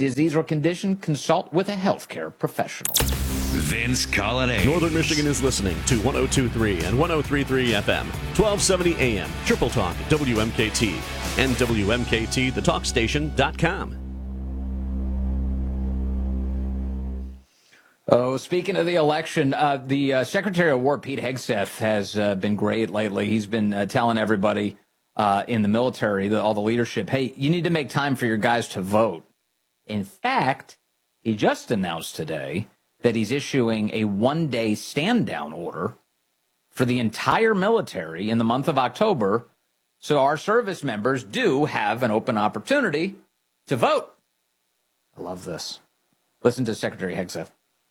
disease or condition, consult with a healthcare professional. Vince Colonnade. Northern Michigan is listening to 102.3 and 103.3 FM, 1270 AM, Triple Talk, WMKT, and WMKTTheTalkStation.com. Oh, speaking of the election, the Secretary of War, Pete Hegseth, has been great lately. He's been telling everybody in the military, all the leadership, hey, you need to make time for your guys to vote. In fact, he just announced today that he's issuing a one-day stand-down order for the entire military in the month of October, so our service members do have an open opportunity to vote. I love this. Listen to Secretary Hegseth.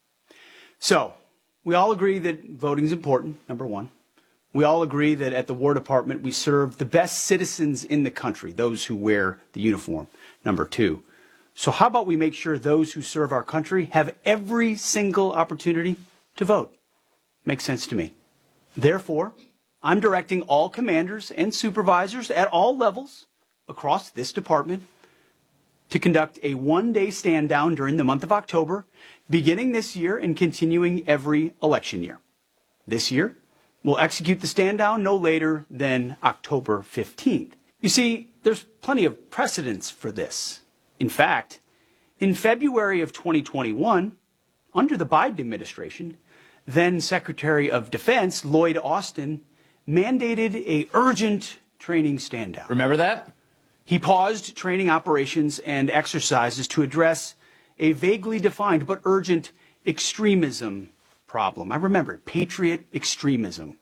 So, we all agree that voting is important, number one. We all agree that at the War Department we serve the best citizens in the country, those who wear the uniform, number two. So how about we make sure those who serve our country have every single opportunity to vote? Makes sense to me. Therefore, I'm directing all commanders and supervisors at all levels across this department to conduct a one-day stand-down during the month of October, beginning this year and continuing every election year. This year, we'll execute the stand-down no later than October 15th. You see, there's plenty of precedence for this. In fact, in February of 2021, under the Biden administration, then Secretary of Defense Lloyd Austin mandated an urgent training stand-down. Remember that? He paused training operations and exercises to address a vaguely defined but urgent extremism problem. I remember it, patriot extremism.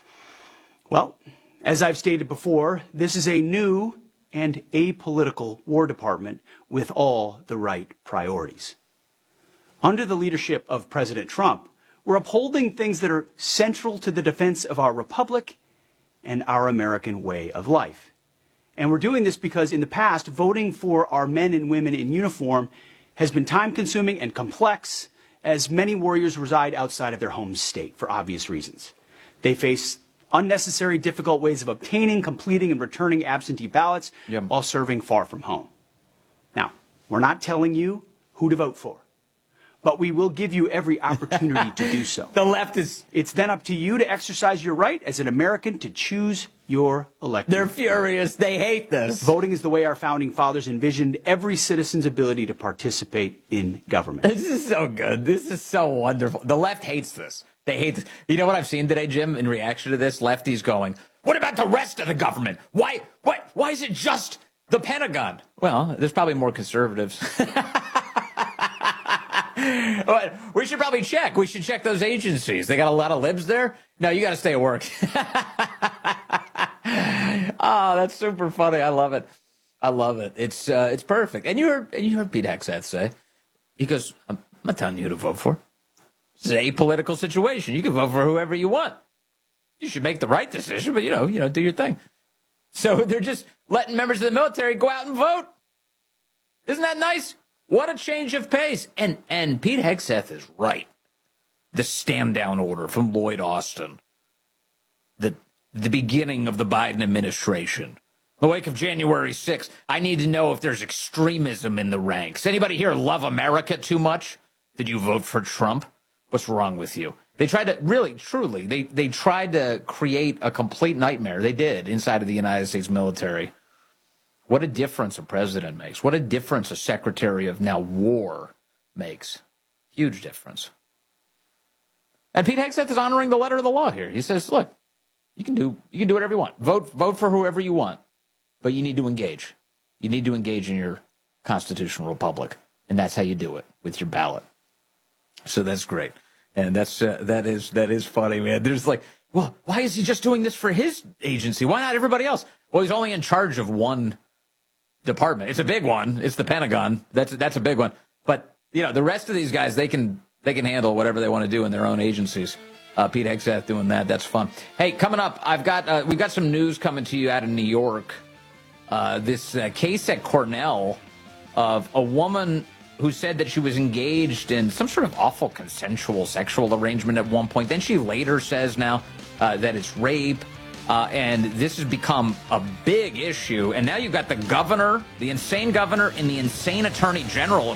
Well, as I've stated before, this is a new and apolitical War Department with all the right priorities. Under the leadership of President Trump, we're upholding things that are central to the defense of our republic and our American way of life. And we're doing this because in the past, voting for our men and women in uniform has been time-consuming and complex, as many warriors reside outside of their home state for obvious reasons. They face unnecessary, difficult ways of obtaining, completing, and returning absentee ballots while serving far from home. Now, we're not telling you who to vote for, but we will give you every opportunity to do so. The left is... It's then up to you to exercise your right as an American to choose your elected. They're furious. They hate this. Voting is the way our founding fathers envisioned every citizen's ability to participate in government. This is so good. This is so wonderful. The left hates this. They hate this. You know what I've seen today, Jim, in reaction to this? Lefties going, what about the rest of the government? Why is it just the Pentagon? Well, there's probably more conservatives. We should probably check. We should check those agencies. They got a lot of libs there? No, you got to stay at work. Oh, that's super funny. I love it. I love it. It's perfect. And you heard Pete Hegseth say, he goes, I'm not telling you who to vote for. It's an apolitical situation. You can vote for whoever you want. You should make the right decision, but, do your thing. So they're just letting members of the military go out and vote. Isn't that nice? What a change of pace. And Pete Hegseth is right. The stand-down order from Lloyd Austin. The beginning of the Biden administration. In the wake of January 6th, I need to know if there's extremism in the ranks. Anybody here love America too much? Did you vote for Trump? What's wrong with you? They tried to, really, truly, they tried to create a complete nightmare. They did inside of the United States military. What a difference a president makes. What a difference a secretary of now war makes. Huge difference. And Pete Hegseth is honoring the letter of the law here. He says, look, you can do whatever you want. Vote for whoever you want, but you need to engage. You need to engage in your constitutional republic, and that's how you do it, with your ballot. So that's great. And that is funny, man. There's like, well, why is he just doing this for his agency? Why not everybody else? Well, he's only in charge of one department. It's a big one. It's the Pentagon. That's a big one. But the rest of these guys, they can handle whatever they want to do in their own agencies. Pete Hegseth doing that. That's fun. Hey, coming up, we've got some news coming to you out of New York. This case at Cornell of a woman who said that she was engaged in some sort of awful consensual sexual arrangement at one point. Then she later says now that it's rape. And this has become a big issue. And now you've got the governor, the insane governor, and the insane attorney general